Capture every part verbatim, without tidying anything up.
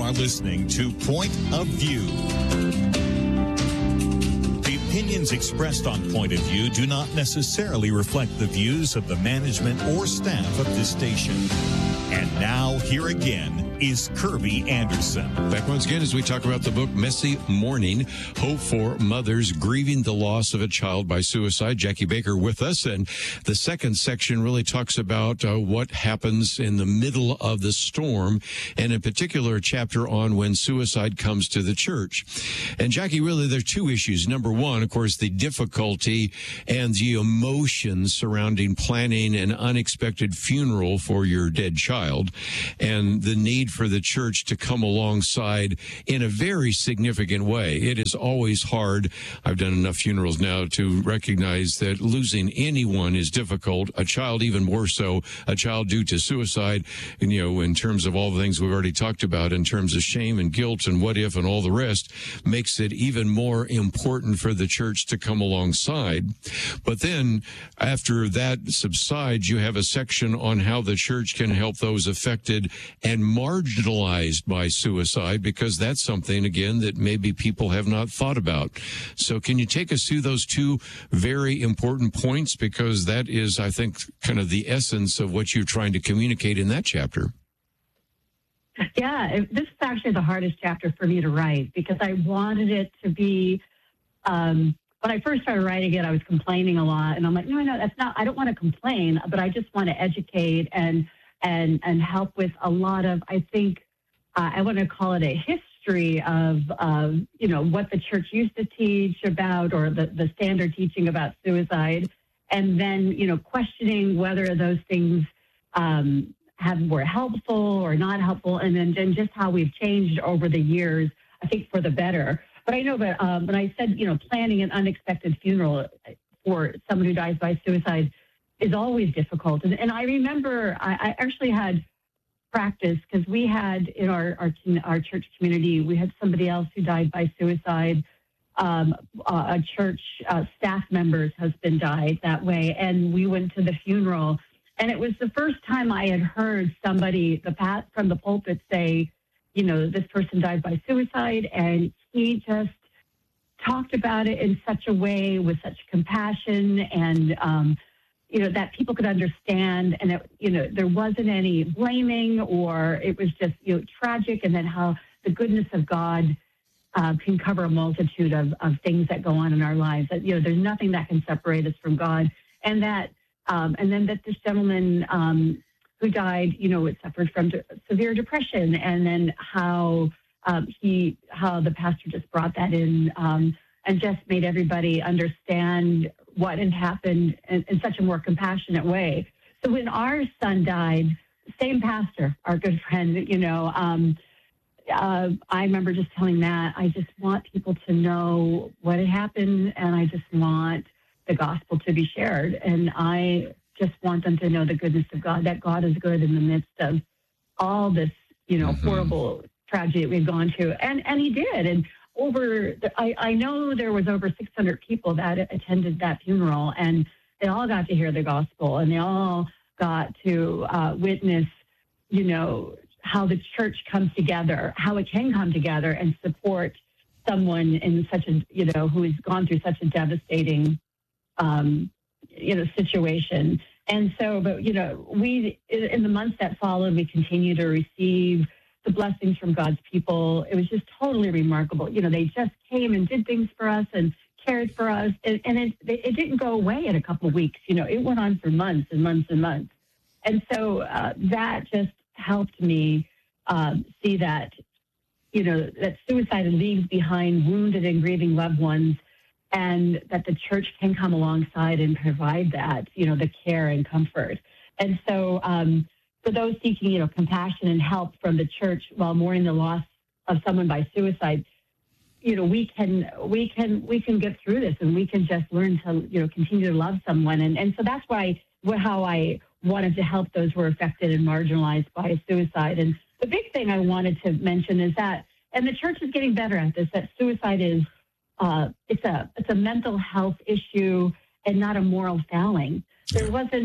are listening to Point of View. The opinions expressed on Point of View do not necessarily reflect the views of the management or staff of this station. And now, here again is Kirby Anderson. Back once again as we talk about the book Messy Mourning, Hope for Mothers Grieving the Loss of a Child by Suicide. Jackie Baker with us. And the second section really talks about uh, what happens in the middle of the storm, and in particular a chapter on when suicide comes to the church. And Jackie, really there are two issues. Number one, of course, the difficulty and the emotions surrounding planning an unexpected funeral for your dead child, and the need for the church to come alongside in a very significant way. It is always hard. I've done enough funerals now to recognize that losing anyone is difficult, a child even more so, a child due to suicide, and, you know, in terms of all the things we've already talked about, in terms of shame and guilt and what if and all the rest, makes it even more important for the church to come alongside. But then after that subsides, you have a section on how the church can help those affected and marginalized by suicide, because that's something, again, that maybe people have not thought about. So can you take us through those two very important points? Because that is, I think, kind of the essence of what you're trying to communicate in that chapter. Yeah, it, this is actually the hardest chapter for me to write, because I wanted it to be, um, when I first started writing it, I was complaining a lot. And I'm like, no, no, that's not, I don't want to complain, but I just want to educate and and and help with a lot of, I think, uh, I want to call it a history of, of, you know, what the church used to teach about, or the, the standard teaching about suicide, and then, you know, questioning whether those things um, have were helpful or not helpful, and then, then just how we've changed over the years, I think, for the better. But I know that um, when I said, you know, planning an unexpected funeral for someone who dies by suicide is always difficult. And, and I remember I, I actually had practice, because we had in our, our our church community, we had somebody else who died by suicide. Um, a church uh, staff member's husband died that way, and we went to the funeral. And it was the first time I had heard somebody the pat from the pulpit say, you know, this person died by suicide, and he just talked about it in such a way with such compassion and um, you know, that people could understand, and it, you know, there wasn't any blaming, or it was just, you know, tragic, and then how the goodness of God uh, can cover a multitude of, of things that go on in our lives. That, you know, there's nothing that can separate us from God, and that, um, and then that this gentleman um, who died, you know, suffered from de- severe depression, and then how um, he, how the pastor just brought that in um, and just made everybody understand what had happened in, in such a more compassionate way. So when our son died, same pastor, our good friend, you know, um, uh, I remember just telling Matt, I just want people to know what had happened, and I just want the gospel to be shared. And I just want them to know the goodness of God, that God is good in the midst of all this, you know, mm-hmm. horrible tragedy we've gone through. And, and he did. And over, the, I, I know there was over six hundred people that attended that funeral, and they all got to hear the gospel, and they all got to uh, witness, you know, how the church comes together, how it can come together and support someone in such a, you know, who has gone through such a devastating, um, you know, situation. And so, but, you know, we, in the months that followed, we continue to receive the blessings from God's people. It was just totally remarkable. You know, they just came and did things for us and cared for us. And, and it, it didn't go away in a couple of weeks. You know, it went on for months and months and months. And so uh, that just helped me um, see that, you know, that suicide leaves behind wounded and grieving loved ones, and that the church can come alongside and provide that, you know, the care and comfort. And so um, for those seeking, you know, compassion and help from the church while mourning the loss of someone by suicide, you know, we can we can we can get through this, and we can just learn to, you know, continue to love someone. And and so that's why how I wanted to help those who are affected and marginalized by suicide. And the big thing I wanted to mention is that, and the church is getting better at this, that suicide is uh, it's a it's a mental health issue and not a moral failing. There wasn't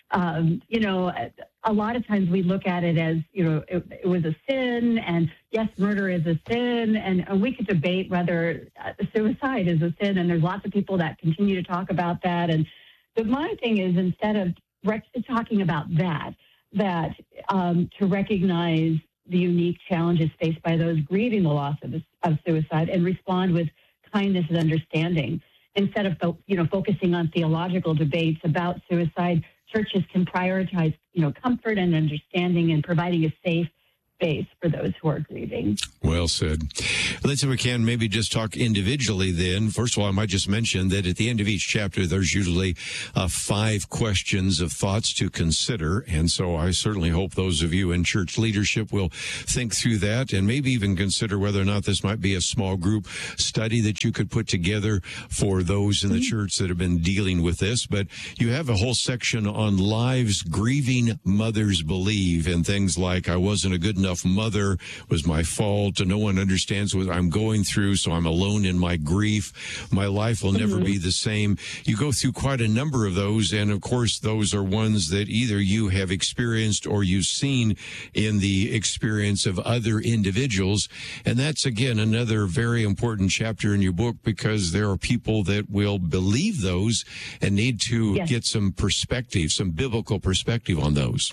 Um, you know, a lot of times we look at it as, you know, it, it was a sin, and yes, murder is a sin, and, and we could debate whether uh, suicide is a sin, and there's lots of people that continue to talk about that. And but my thing is, instead of rec- talking about that, that um, to recognize the unique challenges faced by those grieving the loss of, of suicide and respond with kindness and understanding. Instead of fo- you know focusing on theological debates about suicide, churches can prioritize you know comfort and understanding and providing a safe space for those who are grieving. Well said. Let's, if we can, maybe just talk individually then. First of all, I might just mention that at the end of each chapter, there's usually uh, five questions of thoughts to consider. And so I certainly hope those of you in church leadership will think through that and maybe even consider whether or not this might be a small group study that you could put together for those in the mm-hmm. church that have been dealing with this. But you have a whole section on lives grieving mothers believe, and things like, I wasn't a good enough enough mother, was my fault, and no one understands what I'm going through, so I'm alone in my grief. My life will never mm-hmm. be the same. You go through quite a number of those, and of course, those are ones that either you have experienced or you've seen in the experience of other individuals. And that's, again, another very important chapter in your book, because there are people that will believe those and need to yes. get some perspective, some biblical perspective on those.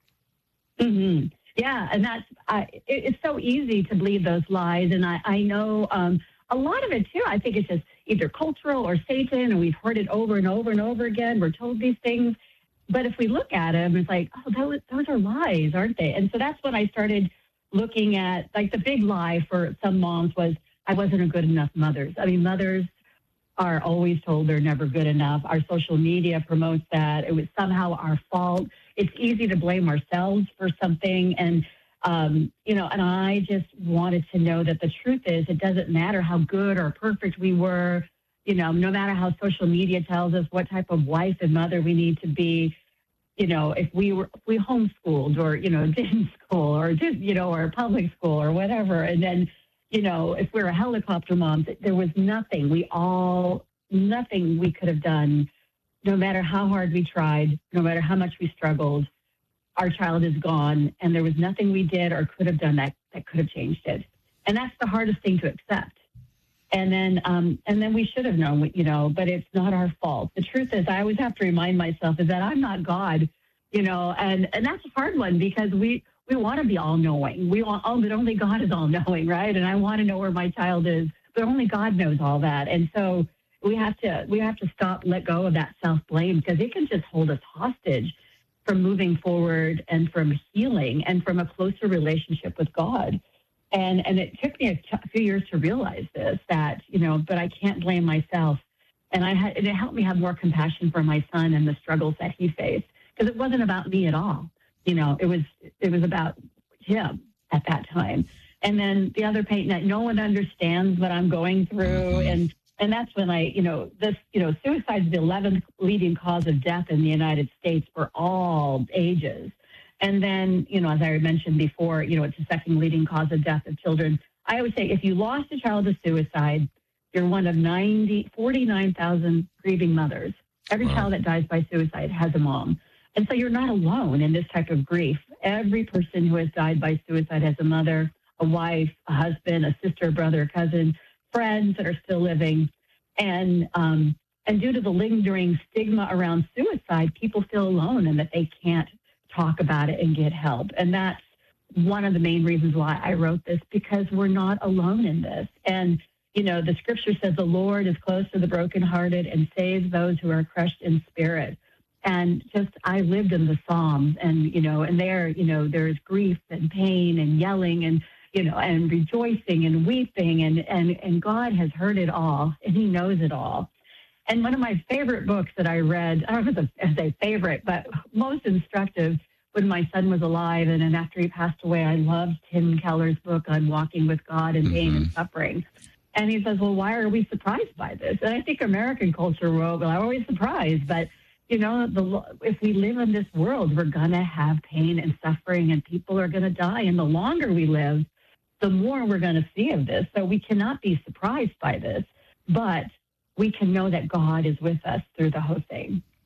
Mm-hmm. Yeah, and that's uh, it, it's so easy to believe those lies, and I, I know um, a lot of it too. I think it's just either cultural or Satan, and we've heard it over and over and over again. We're told these things, but if we look at them, it's like, oh, those, those are lies, aren't they? And so that's when I started looking at, like, the big lie for some moms was, I wasn't a good enough mother. I mean, mothers are always told they're never good enough. Our social media promotes that. It was somehow our fault. It's easy to blame ourselves for something. And, um, you know, and I just wanted to know that the truth is, it doesn't matter how good or perfect we were, you know, no matter how social media tells us what type of wife and mother we need to be. You know, if we were, if we homeschooled or, you know, did school or did, you know, or public school or whatever. And then, you know, if we're a helicopter mom, there was nothing. We all, nothing we could have done, no matter how hard we tried, no matter how much we struggled. Our child is gone, and there was nothing we did or could have done that, that could have changed it. And that's the hardest thing to accept. And then, um, and then we should have known, you know, but it's not our fault. The truth is, I always have to remind myself is that I'm not God, you know, and, and that's a hard one, because we, we want to be all knowing. We want, oh, but only God is all knowing, right? And I want to know where my child is, but only God knows all that. And so we have to, we have to stop, let go of that self-blame, because it can just hold us hostage from moving forward and from healing and from a closer relationship with God. And and it took me a, t- a few years to realize this, that, you know, but I can't blame myself. And I had, and it helped me have more compassion for my son and the struggles that he faced, because it wasn't about me at all. You know, it was, it was about him at that time. And then the other pain that no one understands what I'm going through. And, and that's when I, you know, this, you know, suicide is the eleventh leading cause of death in the United States for all ages. And then, you know, as I mentioned before, you know, it's the second leading cause of death of children. I always say, if you lost a child to suicide, you're one of ninety, forty-nine thousand grieving mothers. Every wow. child that dies by suicide has a mom. And so you're not alone in this type of grief. Every person who has died by suicide has a mother, a wife, a husband, a sister, brother, a cousin, friends that are still living. And, um, and due to the lingering stigma around suicide, people feel alone and that they can't talk about it and get help. And that's one of the main reasons why I wrote this, because we're not alone in this. And, you know, the scripture says the Lord is close to the brokenhearted and saves those who are crushed in spirit. And just, I lived in the Psalms, and, you know, and there, you know, there's grief and pain and yelling and, you know, and rejoicing and weeping, and, and, and God has heard it all, and he knows it all. And one of my favorite books that I read, I don't know if it's a favorite, but most instructive, when my son was alive, and then after he passed away, I loved Tim Keller's book on walking with God in pain mm-hmm. and suffering. And he says, well, why are we surprised by this? And I think American culture will, well, I'm always surprised, but, you know, the, if we live in this world, we're going to have pain and suffering, and people are going to die. And the longer we live, the more we're going to see of this. So we cannot be surprised by this, but we can know that God is with us through the whole thing.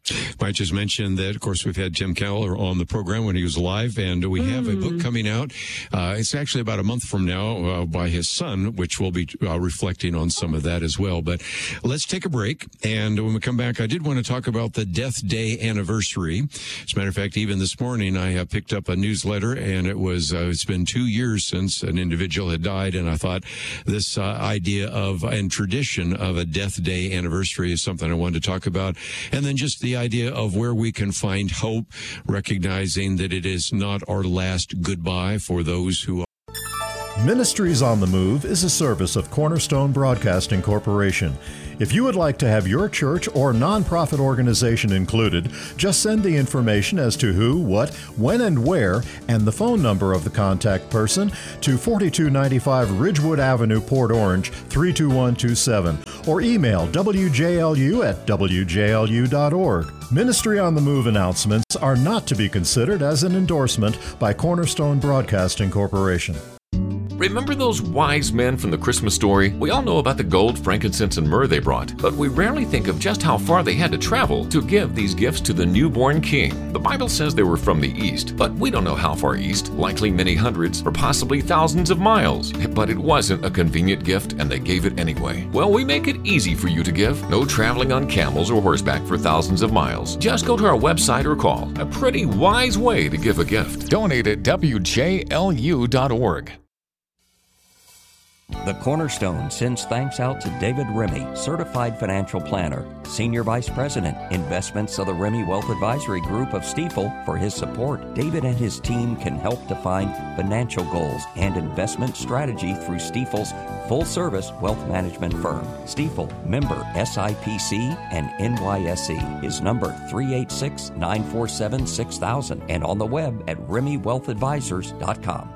Might just mention that, of course, we've had Tim Keller on the program when he was live, and we have mm. a book coming out. Uh, it's actually about a month from now uh, by his son, which will be uh, reflecting on some of that as well. But let's take a break, and when we come back, I did want to talk about the Death Day anniversary. As a matter of fact, even this morning, I have picked up a newsletter, and it was uh, it's been two years since an individual had died, and I thought this uh, idea of and tradition of a Death Day anniversary is something I wanted to talk about, and then just the idea of where we can find hope, recognizing that it is not our last goodbye for those who are. Ministries on the Move is a service of Cornerstone Broadcasting Corporation. If you would like to have your church or nonprofit organization included, just send the information as to who, what, when, and where, and the phone number of the contact person to forty-two ninety-five Ridgewood Avenue, Port Orange, three two one two seven, or email w j l u at w j l u dot org. Ministry on the Move announcements are not to be considered as an endorsement by Cornerstone Broadcasting Corporation. Remember those wise men from the Christmas story? We all know about the gold, frankincense, and myrrh they brought, but we rarely think of just how far they had to travel to give these gifts to the newborn king. The Bible says they were from the east, but we don't know how far east, likely many hundreds or possibly thousands of miles. But it wasn't a convenient gift, and they gave it anyway. Well, we make it easy for you to give. No traveling on camels or horseback for thousands of miles. Just go to our website or call. A pretty wise way to give a gift. Donate at w j l u dot org. The Cornerstone sends thanks out to David Remy, Certified Financial Planner, Senior Vice President, Investments of the Remy Wealth Advisory Group of Stifel, for his support. David and his team can help define financial goals and investment strategy through Stifel's full-service wealth management firm. Stifel, member S I P C and N Y S E, is number three eight six, nine four seven, six thousand, and on the web at remy wealth advisors dot com.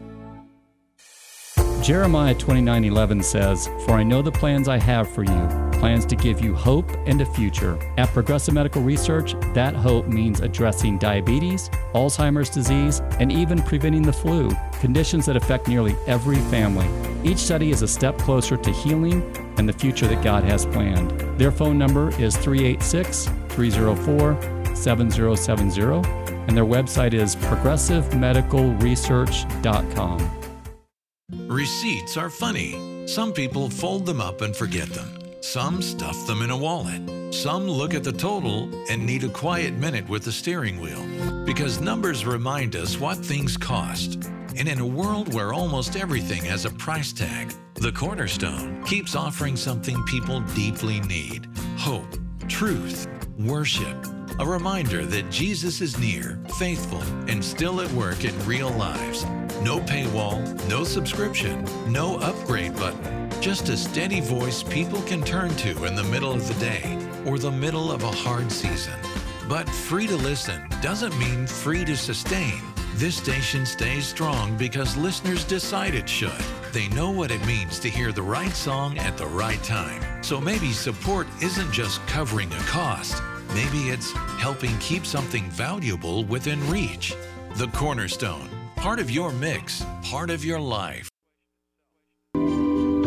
Jeremiah twenty-nine eleven says, "For I know the plans I have for you, plans to give you hope and a future." At Progressive Medical Research, that hope means addressing diabetes, Alzheimer's disease, and even preventing the flu, conditions that affect nearly every family. Each study is a step closer to healing and the future that God has planned. Their phone number is three eight six, three zero four, seven zero seven zero, and their website is progressive medical research dot com. Receipts are funny. Some people fold them up and forget them. Some stuff them in a wallet. Some look at the total and need a quiet minute with the steering wheel. Because numbers remind us what things cost. And in a world where almost everything has a price tag, the Cornerstone keeps offering something people deeply need: hope, truth, worship. A reminder that Jesus is near, faithful, and still at work in real lives. No paywall, no subscription, no upgrade button. Just a steady voice people can turn to in the middle of the day or the middle of a hard season. But free to listen doesn't mean free to sustain. This station stays strong because listeners decide it should. They know what it means to hear the right song at the right time. So maybe support isn't just covering a cost. Maybe it's helping keep something valuable within reach. The Cornerstone, part of your mix, part of your life.